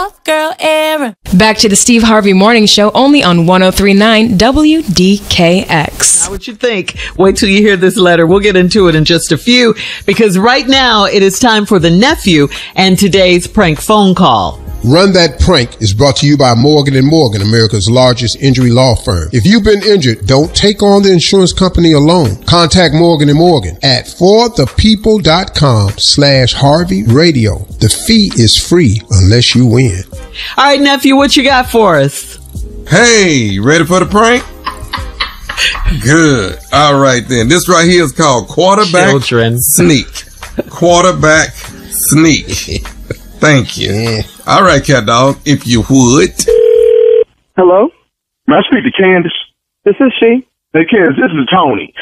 Golf Girl era. Back to the Steve Harvey Morning Show, only on 103.9 WDKX. Now, what you think? Wait till you hear this letter. We'll get into it in just a few, because right now it is time for the nephew and today's prank phone call. Run That Prank is brought to you by Morgan & Morgan, America's largest injury law firm. If you've been injured, don't take on the insurance company alone. Contact Morgan & Morgan at forthepeople.com/Harvey Radio. The fee is free unless you win. All right, nephew, what you got for us? Hey, you ready for the prank? Good. All right, then. This right here is called Quarterback Sneak. Quarterback Sneak. Thank you. Yeah. All right, cat dog, if you would. Hello? May I speak to Candace? This is she. Hey, Candace, this is Tony.